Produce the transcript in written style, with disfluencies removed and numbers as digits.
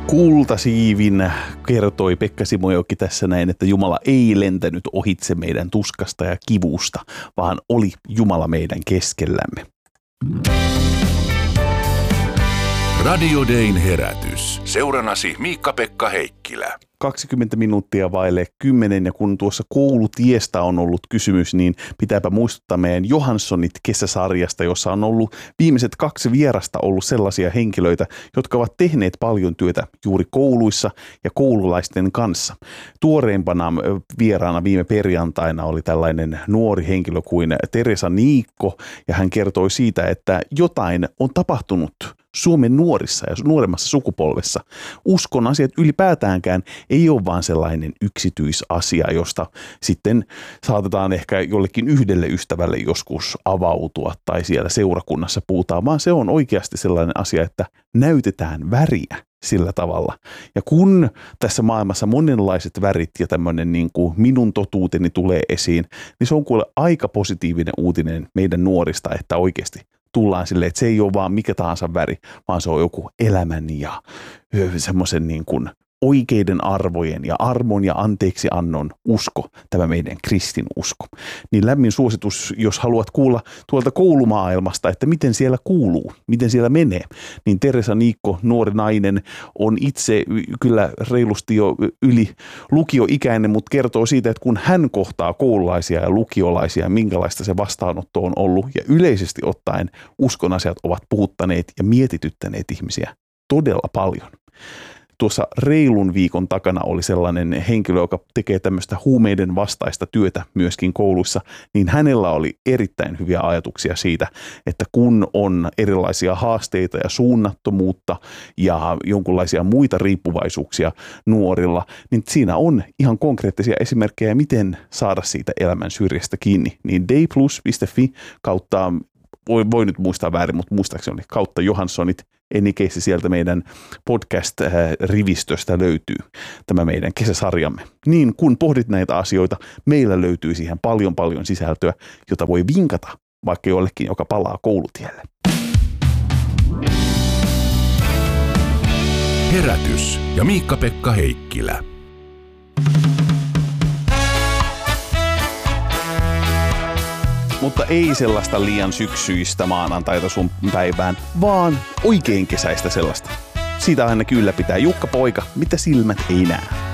Kultasiivin kertoi Pekka Simojoki tässä näin, että Jumala ei lentänyt ohitse meidän tuskasta ja kivusta, vaan oli Jumala meidän keskellämme. Radio Dayn herätys. Seuranasi Miikka-Pekka Heikkilä. 20 minuuttia vaille 10, ja kun tuossa koulutiestä on ollut kysymys, niin pitääpä muistuttaa meidän Johanssonit kesäsarjasta, jossa on ollut viimeiset 2 vierasta ollut sellaisia henkilöitä, jotka ovat tehneet paljon työtä juuri kouluissa ja koululaisten kanssa. Tuoreimpana vieraana viime perjantaina oli tällainen nuori henkilö kuin Teresa Niikko, ja hän kertoi siitä, että jotain on tapahtunut Suomen nuorissa ja nuoremmassa sukupolvessa. Uskon asiat ylipäätäänkään ei ole vaan sellainen yksityisasia, josta sitten saatetaan ehkä jollekin yhdelle ystävälle joskus avautua tai siellä seurakunnassa puhutaan, vaan se on oikeasti sellainen asia, että näytetään väriä sillä tavalla. Ja kun tässä maailmassa monenlaiset värit ja tämmöinen niin kuin minun totuuteni tulee esiin, niin se on kuule aika positiivinen uutinen meidän nuorista, että oikeasti tullaan silleen, että se ei ole vaan mikä tahansa väri, vaan se on joku elämän ja semmoisen niin kuin oikeiden arvojen ja armon ja anteeksiannon usko, tämä meidän kristin usko. Niin lämmin suositus, jos haluat kuulla tuolta koulumaailmasta, että miten siellä kuuluu, miten siellä menee, niin Teresa Niikko, nuori nainen, on itse kyllä reilusti jo yli lukioikäinen, mutta kertoo siitä, että kun hän kohtaa koululaisia ja lukiolaisia, minkälaista se vastaanotto on ollut, ja yleisesti ottaen uskon asiat ovat puhuttaneet ja mietityttäneet ihmisiä todella paljon. Tuossa reilun viikon takana oli sellainen henkilö, joka tekee tämmöistä huumeiden vastaista työtä myöskin kouluissa, niin hänellä oli erittäin hyviä ajatuksia siitä, että kun on erilaisia haasteita ja suunnattomuutta ja jonkinlaisia muita riippuvaisuuksia nuorilla, niin siinä on ihan konkreettisia esimerkkejä, miten saada siitä elämän syrjästä kiinni. Niin dayplus.fi kautta, voi nyt muistaa väärin, mutta muistaakseni oli kautta Johanssonit, Enikeissi sieltä meidän podcast-rivistöstä löytyy tämä meidän kesäsarjamme. Niin kun pohdit näitä asioita, meillä löytyy siihen paljon sisältöä, jota voi vinkata vaikka jollekin, joka palaa koulutielle. Herätys ja Miikka-Pekka Heikkilä. Mutta ei sellaista liian syksyistä maanantaita sun päivään, vaan oikein kesäistä sellaista. Siitä aina kyllä pitää Jukka poika, mitä silmät ei näe.